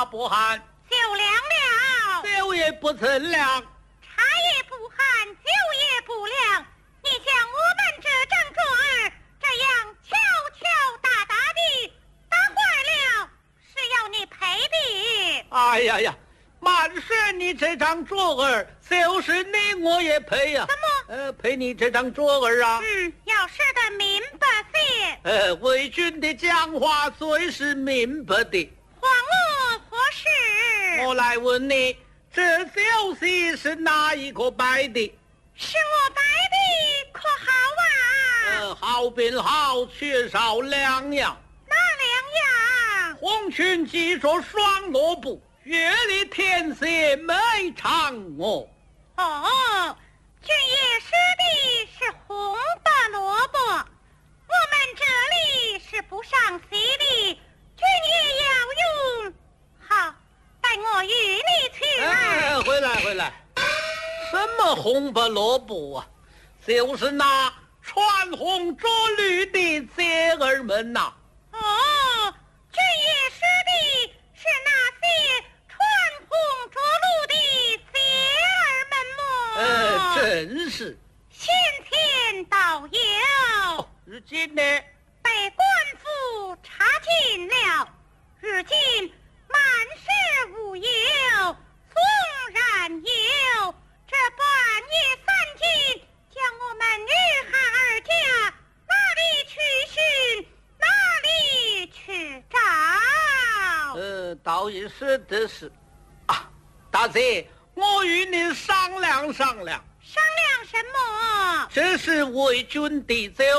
茶不寒， 酒凉了， 酒也不曾凉， 茶也不寒，酒也不凉。你将我们这张桌儿这样敲敲打打的打坏了，是要你赔的。 哎呀呀，满是你这张桌儿，就是你我也赔呀、 怎么？ 赔你这张桌儿啊。 要说得明白些。 为君的讲话最是明白的。 还我何事？ 我来问你，这酒席是哪一个摆的？ 是我摆的，可好啊？ 好便好，缺少两样。 哪两样？ 红裙系着双萝卜，月里天色美嫦娥。 哦，君爷说的是红白萝卜，我们这里是不上席的，君爷要用。好，待我与你去来。 回来，什么红白萝卜啊？就是那穿红着绿的姐儿们呐。 哦，君爷说的是那些穿红着绿的姐儿们么？ 真是。 先前倒有。 如今呢？ 被官府查禁了，如今满是无有，纵然有，这半夜三更将我们女孩儿家哪里去寻，哪里去找？ 倒也是的是。啊，大姐，我与你商量商量。 商量什么？ 这是为君的酒。